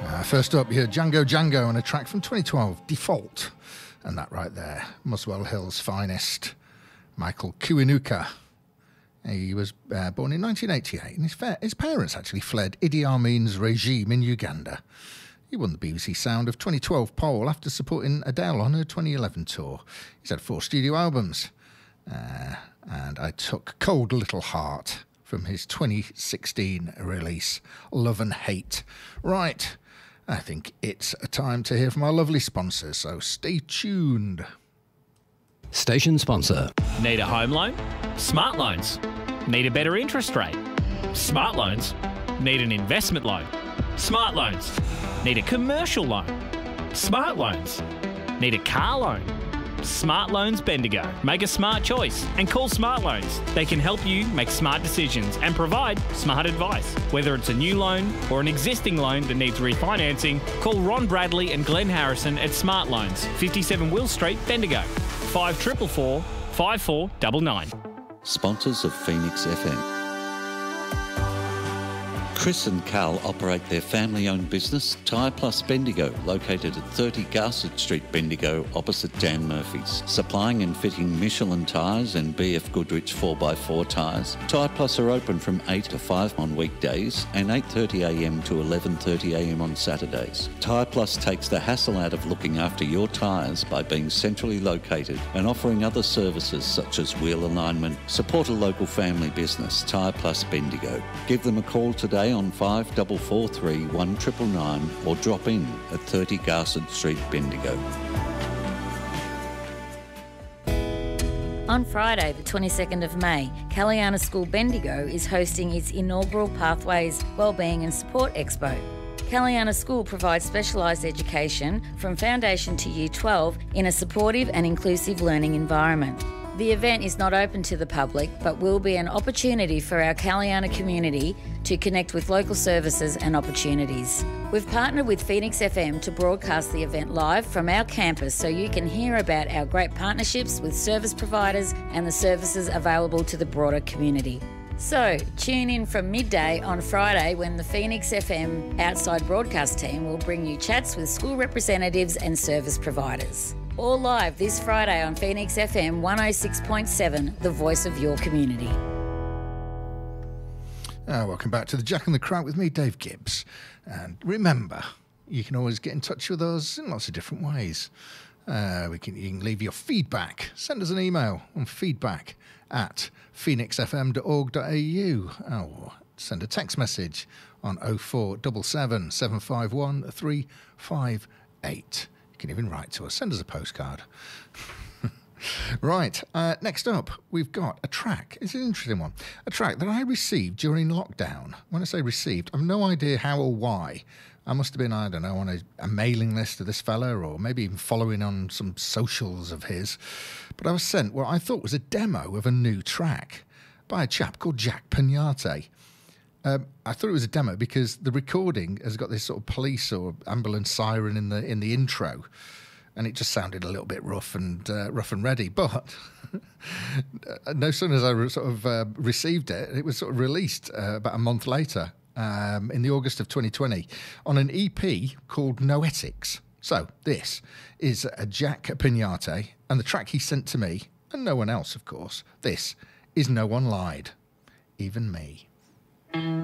First up, you heard Django Django on a track from 2012, Default. And that right there, Muswell Hill's finest, Michael Kiwanuka. He was born in 1988, and his parents actually fled Idi Amin's regime in Uganda. He won the BBC Sound of 2012 poll after supporting Adele on her 2011 tour. He's had 4 studio albums. And I took Cold Little Heart from his 2016 release, Love and Hate. Right, I think it's a time to hear from our lovely sponsors, so stay tuned. Station sponsor. Need a home loan? Smart Loans. Need a better interest rate? Smart Loans. Need an investment loan? Smart Loans. Need a commercial loan? Smart Loans. Need a car loan? Smart Loans Bendigo. Make a smart choice and call Smart Loans. They can help you make smart decisions and provide smart advice. Whether it's a new loan or an existing loan that needs refinancing, call Ron Bradley and Glenn Harrison at Smart Loans, 57 Will Street, Bendigo. 5444 5499. Sponsors of Phoenix FM. Chris and Carl operate their family-owned business, Tyre Plus Bendigo, located at 30 Garsett Street, Bendigo, opposite Dan Murphy's. Supplying and fitting Michelin tyres and BF Goodrich 4x4 tyres. Tyre Plus are open from 8 to 5 on weekdays and 8:30am to 11:30am on Saturdays. Tyre Plus takes the hassle out of looking after your tyres by being centrally located and offering other services such as wheel alignment. Support a local family business, Tyre Plus Bendigo. Give them a call today on 5443 1999 or drop in at 30 Garsett Street, Bendigo. On Friday, the 22nd of May, Caliana School Bendigo is hosting its inaugural Pathways, Wellbeing and Support Expo. Caliana School provides specialised education from foundation to Year 12 in a supportive and inclusive learning environment. The event is not open to the public, but will be an opportunity for our Caliana community to connect with local services and opportunities. We've partnered with Phoenix FM to broadcast the event live from our campus so you can hear about our great partnerships with service providers and the services available to the broader community. So, tune in from midday on Friday when the Phoenix FM outside broadcast team will bring you chats with school representatives and service providers. All live this Friday on Phoenix FM 106.7, the voice of your community. Welcome back to the Jack and the Crowd with me, Dave Gibbs. And remember, you can always get in touch with us in lots of different ways. You can leave your feedback. Send us an email on feedback@phoenixfm.org.au. Or send a text message on 0477 751 358. You can even write to us. Send us a postcard. Right, next up, we've got a track. It's an interesting one. A track that I received during lockdown. When I say received, I've no idea how or why. I must have been, I don't know, on a mailing list of this fella, or maybe even following on some socials of his. But I was sent what I thought was a demo of a new track by a chap called Jack Pignate. I thought it was a demo because the recording has got this sort of police or ambulance siren in the intro, and it just sounded a little bit rough and ready. But no sooner as I received it, it was sort of released about a month later, in the August of 2020, on an EP called Noetics. So this is a Jack Pignate, and the track he sent to me, and no one else, of course. This is No One Lied, Even Me.